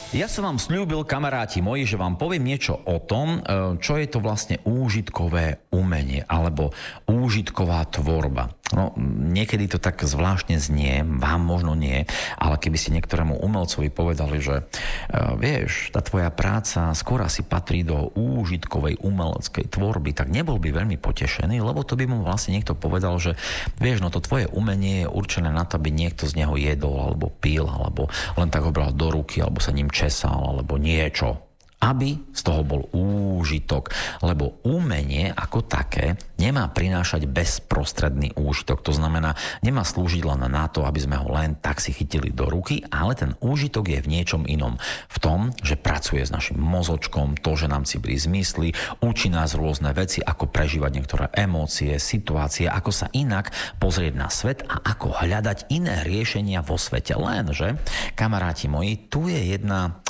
Ja som vám sľúbil, kamaráti moji, že vám poviem niečo o tom, čo je to vlastne úžitkové umenie alebo úžitková tvorba. No, niekedy to tak zvláštne znie, vám možno nie, ale keby ste niektorému umelcovi povedali, že vieš, tá tvoja práca skôr asi patrí do úžitkovej umeleckej tvorby, tak nebol by veľmi potešený, lebo to by mu vlastne niekto povedal, že vieš, no to tvoje umenie je určené na to, aby niekto z neho jedol alebo pil, alebo len tak ho bral do ruky, alebo sa ním česal, alebo niečo. Aby z toho bol úžitok, lebo umenie ako také nemá prinášať bezprostredný úžitok. To znamená, nemá slúžiť len na to, aby sme ho len tak si chytili do ruky, ale ten úžitok je v niečom inom. V tom, že pracuje s našim mozočkom, to, že nám cibrí zmysly, učí nás rôzne veci, ako prežívať niektoré emócie, situácie, ako sa inak pozrieť na svet a ako hľadať iné riešenia vo svete. Lenže, kamaráti moji, tu je jedna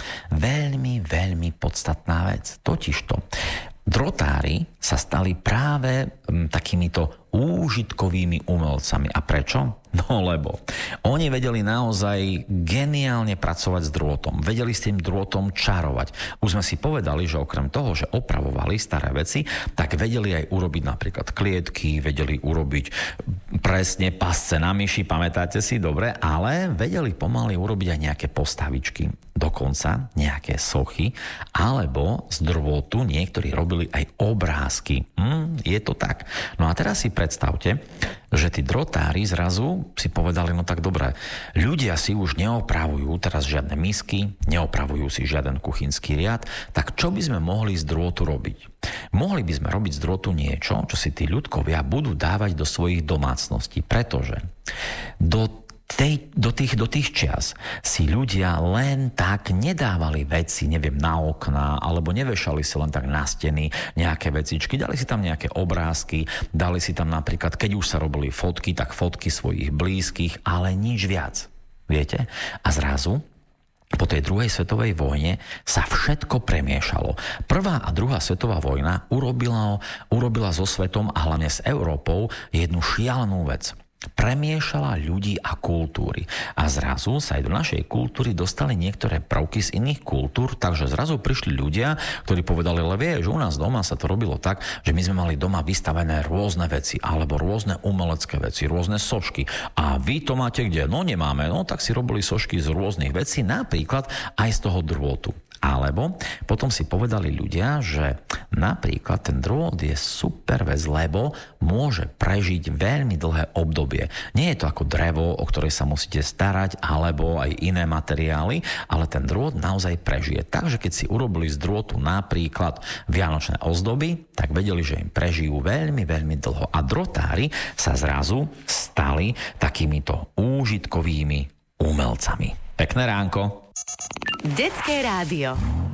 veľmi podstatná vec. Totižto, drotári sa stali práve takýmito úžitkovými umelcami. A prečo? No lebo oni vedeli naozaj geniálne pracovať s drôtom. Vedeli s tým drôtom čarovať. Už sme si povedali, že okrem toho, že opravovali staré veci, tak vedeli aj urobiť napríklad klietky, vedeli urobiť presne pasce na myši, pamätáte si, dobre, ale vedeli pomaly urobiť aj nejaké postavičky, dokonca nejaké sochy, alebo z drôtu niektorí robili aj obrázky. Je to tak. No a teraz si predstavte, že tí drotári zrazu si povedali, no tak dobre, ľudia si už neopravujú teraz žiadne misky, neopravujú si žiaden kuchynský riad, tak čo by sme mohli z drôtu robiť? Mohli by sme robiť z drôtu niečo, čo si tí ľudkovia budú dávať do svojich domácností, pretože do tých čias si ľudia len tak nedávali veci, neviem, na okná, alebo nevešali si len tak na steny nejaké vecičky, dali si tam nejaké obrázky, dali si tam napríklad, keď už sa robili fotky, tak fotky svojich blízkych, ale nič viac. Viete? A zrazu po tej druhej svetovej vojne sa všetko premiešalo. Prvá a druhá svetová vojna urobila so svetom a hlavne s Európou jednu šialenú vec. Premiešala ľudí a kultúry. A zrazu sa aj do našej kultúry dostali niektoré prvky z iných kultúr, takže zrazu prišli ľudia, ktorí povedali, ale vieš, u nás doma sa to robilo tak, že my sme mali doma vystavené rôzne veci, alebo rôzne umelecké veci, rôzne sošky. A vy to máte kde? No nemáme. No tak si robili sošky z rôznych vecí, napríklad aj z toho drôtu. Alebo potom si povedali ľudia, že napríklad ten drôt je super vec, lebo môže prežiť veľmi dlhé obdobie. Nie je to ako drevo, o ktoré sa musíte starať, alebo aj iné materiály, ale ten drôt naozaj prežije. Takže keď si urobili z drôtu napríklad vianočné ozdoby, tak vedeli, že im prežijú veľmi dlho. A drotári sa zrazu stali takýmito úžitkovými umelcami. Pekné ránko. Detské rádio.